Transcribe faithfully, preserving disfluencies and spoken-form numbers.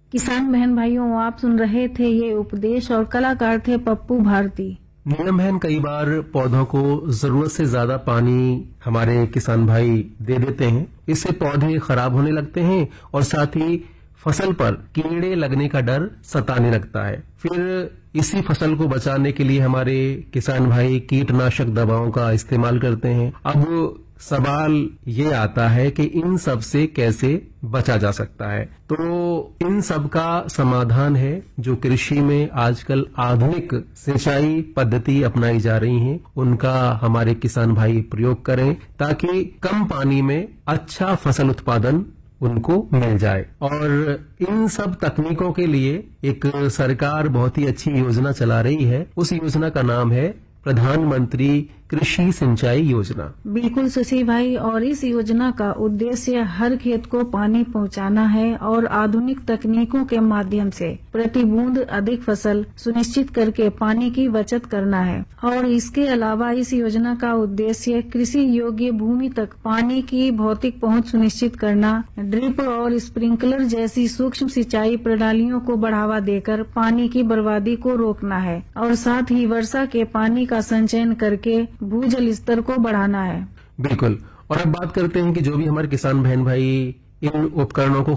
किसान बहन भाइयों, आप सुन रहे थे ये उपदेश और कलाकार थे पप्पू भारती। नीलम बहन, कई बार पौधों को जरूरत से ज्यादा पानी हमारे किसान भाई दे देते हैं। इससे पौधे खराब होने लगते हैं और साथ ही फसल पर कीड़े लगने का डर सताने लगता है। फिर इसी फसल को बचाने के लिए हमारे किसान भाई कीटनाशक दवाओं का इस्तेमाल करते हैं। अब सवाल ये आता है कि इन सब से कैसे बचा जा सकता है। तो इन सब का समाधान है जो कृषि में आजकल आधुनिक सिंचाई पद्धति अपनाई जा रही हैं, उनका हमारे किसान भाई प्रयोग करें ताकि कम पानी में अच्छा फसल उत्पादन उनको मिल जाए। और इन सब तकनीकों के लिए एक सरकार बहुत ही अच्छी योजना चला रही है। उस योजना का नाम है प्रधानमंत्री कृषि सिंचाई योजना। बिल्कुल शशि भाई, और इस योजना का उद्देश्य हर खेत को पानी पहुंचाना है और आधुनिक तकनीकों के माध्यम से प्रति बूंद अधिक फसल सुनिश्चित करके पानी की बचत करना है। और इसके अलावा इस योजना का उद्देश्य कृषि योग्य भूमि तक पानी की भौतिक पहुंच सुनिश्चित करना, ड्रिप और स्प्रिंकलर जैसी सूक्ष्म सिंचाई प्रणालियों को बढ़ावा देकर पानी की बर्बादी को रोकना है और साथ ही वर्षा के पानी का संचयन करके भूजल स्तर को बढ़ाना है। बिल्कुल। और अब बात करते हैं कि जो भी हमारे किसान बहन भाई इन उपकरणों को